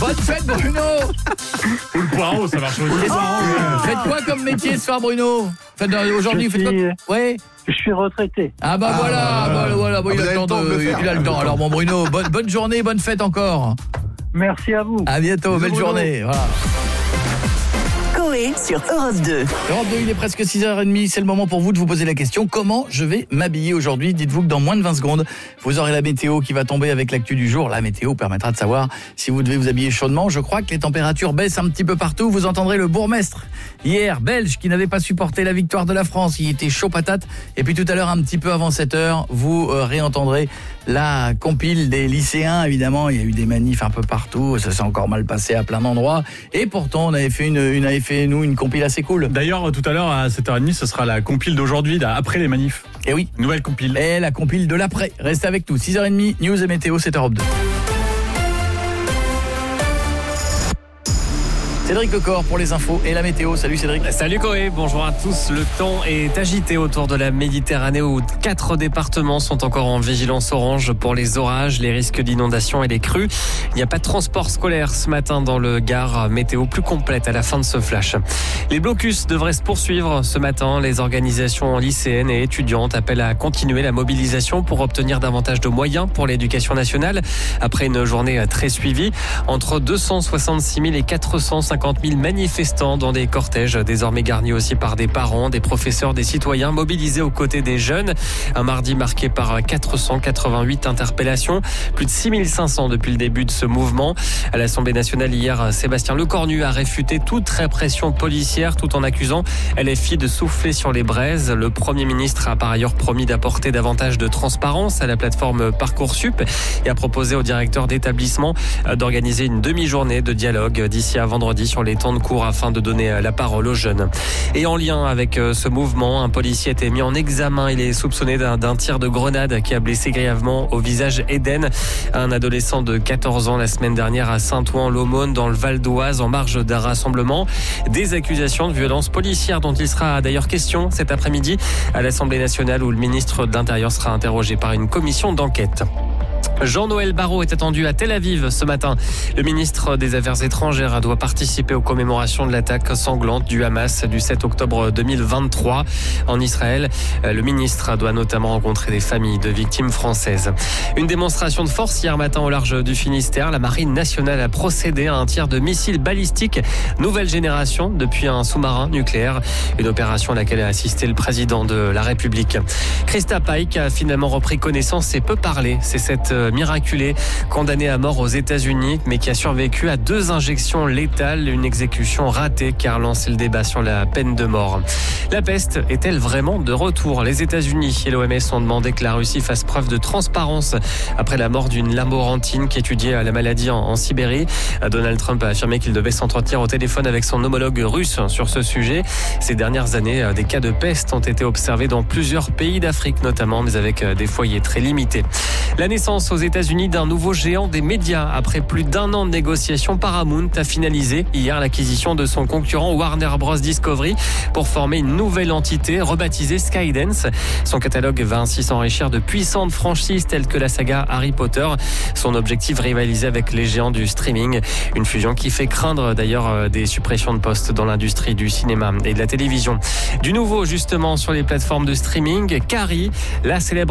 Bonne fête, Bruno. Ou le poireau, ça marche aussi. Faites quoi comme métier ce soir, Bruno? Aujourd'hui, vous faites quoi? Ouais. Je suis retraité. Ah bah voilà, bon, il a le temps. Alors bon, Bruno, bonne journée, bonne fête encore. Merci à vous. À bientôt, belle journée. Voilà. Coé sur Europe 2. Europe 2, il est presque 6h30, c'est le moment pour vous de vous poser la question. Comment je vais m'habiller aujourd'hui? Dites-vous que dans moins de 20 secondes, vous aurez la météo qui va tomber avec l'actu du jour. La météo permettra de savoir si vous devez vous habiller chaudement. Je crois que les températures baissent un petit peu partout. Vous entendrez le bourgmestre, hier, belge, qui n'avait pas supporté la victoire de la France. Il était chaud patate. Et puis tout à l'heure, un petit peu avant 7h, vous réentendrez la compile des lycéens. Évidemment, il y a eu des manifs un peu partout. Ça s'est encore mal passé à plein d'endroits. Et pourtant, on avait fait une compile assez cool. D'ailleurs, tout à l'heure, à 7h30, ce sera la compile d'aujourd'hui, après les manifs. Et oui. Nouvelle compile. Et la compile de l'après. Restez avec nous. 6h30, news et météo, c'est Europe 2. Cédric Lecor pour les infos et la météo. Salut Cédric. Salut Coé, bonjour à tous. Le temps est agité autour de la Méditerranée où 4 départements sont encore en vigilance orange pour les orages, les risques d'inondation et les crues. Il n'y a pas de transport scolaire ce matin dans le Gard. Météo plus complète à la fin de ce flash. Les blocus devraient se poursuivre ce matin. Les organisations lycéennes et étudiantes appellent à continuer la mobilisation pour obtenir davantage de moyens pour l'éducation nationale. Après une journée très suivie, entre 266 000 et 450 000 manifestants dans des cortèges désormais garnis aussi par des parents, des professeurs, des citoyens mobilisés aux côtés des jeunes. Un mardi marqué par 488 interpellations, plus de 6500 depuis le début de ce mouvement. À l'Assemblée nationale hier, Sébastien Lecornu a réfuté toute répression policière tout en accusant LFI de souffler sur les braises. Le Premier ministre a par ailleurs promis d'apporter davantage de transparence à la plateforme Parcoursup et a proposé au directeur d'établissement d'organiser une demi-journée de dialogue d'ici à vendredi sur les temps de cours afin de donner la parole aux jeunes. Et en lien avec ce mouvement, un policier a été mis en examen. Il est soupçonné d'un tir de grenade qui a blessé grièvement au visage Eden un adolescent de 14 ans la semaine dernière à Saint-Ouen-l'Aumône dans le Val d'Oise en marge d'un rassemblement. Des accusations de violence policière dont il sera d'ailleurs question cet après-midi à l'Assemblée nationale où le ministre de l'Intérieur sera interrogé par une commission d'enquête. Jean-Noël Barrot est attendu à Tel Aviv ce matin. Le ministre des Affaires étrangères doit participer aux commémorations de l'attaque sanglante du Hamas du 7 octobre 2023 en Israël. Le ministre doit notamment rencontrer des familles de victimes françaises. Une démonstration de force hier matin au large du Finistère. La Marine nationale a procédé à un tir de missiles balistiques nouvelle génération depuis un sous-marin nucléaire. Une opération à laquelle a assisté le président de la République. Christa Pike a finalement repris connaissance et peut parler. C'est cette miraculée condamnée à mort aux États-Unis mais qui a survécu à 2 injections létales, une exécution ratée qui a relancé le débat sur la peine de mort. La peste est-elle vraiment de retour? Les États-Unis et l'OMS ont demandé que la Russie fasse preuve de transparence après la mort d'une laborantine qui étudiait la maladie en Sibérie. Donald Trump a affirmé qu'il devait s'entretenir au téléphone avec son homologue russe sur ce sujet. Ces dernières années, des cas de peste ont été observés dans plusieurs pays d'Afrique notamment, mais avec des foyers très limités. La naissance aux États-Unis d'un nouveau géant des médias. Après plus d'1 an de négociations, Paramount a finalisé hier l'acquisition de son concurrent Warner Bros Discovery pour former une nouvelle entité rebaptisée Skydance. Son catalogue va ainsi s'enrichir de puissantes franchises telles que la saga Harry Potter. Son objectif, rivaliser avec les géants du streaming. Une fusion qui fait craindre d'ailleurs des suppressions de postes dans l'industrie du cinéma et de la télévision. Du nouveau justement sur les plateformes de streaming, Carrie, la célèbre